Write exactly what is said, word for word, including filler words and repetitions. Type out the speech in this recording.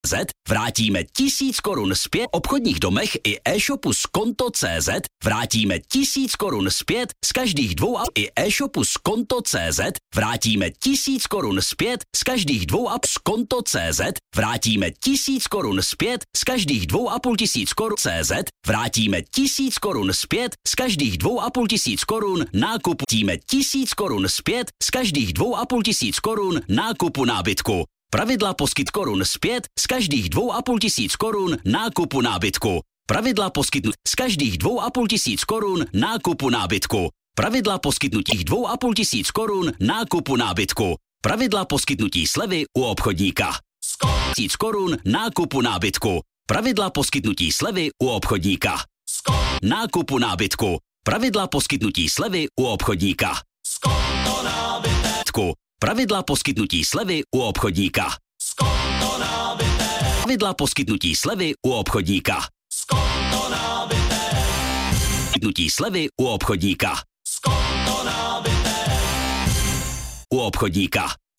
vrátíme tisíc korun zpět. V obchodních domech i e-shopu z konto tečka cé zet vrátíme tisíc korun zpět z každých dvou a i e-shopu z konto tečka cé zet vrátíme tisíc korun zpět z každých dvou a z konto tečka cé zet vrátíme tisíc korun zpět z každých dvou a půl tisíc korun cé zet vrátíme tisíc korun zpět z každých dvou a půl tisíc korun nákupu. Vrátíme tisíc korun zpět z každých dvou a půl tisíc korun nákupu nábytku. Pravidla poskyt korun zpět z každých dvou a půl tisíc korun nákupu nábytku. Pravidla poskytnut z každých dvou a půl tisíc korun nákupu nábytku. Pravidla poskytnutí dvou a půl tisíc korun nákupu nábytku. Pravidla poskytnutí slevy u obchodníka. Tisíc korun nákupu nábytku. Pravidla poskytnutí slevy u obchodníka. Nákupu nábytku. Pravidla poskytnutí slevy u obchodníka. Skonto nábytku. Pravidla poskytnutí slevy u obchodníka. Skonto nábytek. Pravidla poskytnutí slevy u obchodníka. Skonto nábytek. Poskytnutí slevy u obchodníka. Skonto nábytek. U obchodníka.